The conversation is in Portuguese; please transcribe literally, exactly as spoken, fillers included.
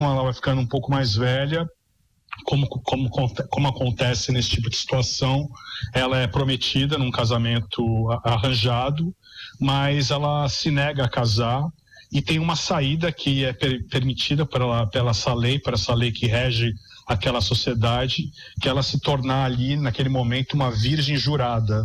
ela vai ficando um pouco mais velha, como, como, como acontece nesse tipo de situação, ela é prometida num casamento arranjado, mas ela se nega a casar, e tem uma saída que é per, permitida pela, pela essa lei, por essa lei que rege aquela sociedade, que ela se tornar ali, naquele momento, uma virgem jurada.